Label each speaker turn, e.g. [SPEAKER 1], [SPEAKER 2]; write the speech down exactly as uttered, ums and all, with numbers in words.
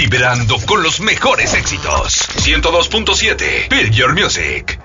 [SPEAKER 1] vibrando con los mejores éxitos. ciento dos punto siete, Build Your Music.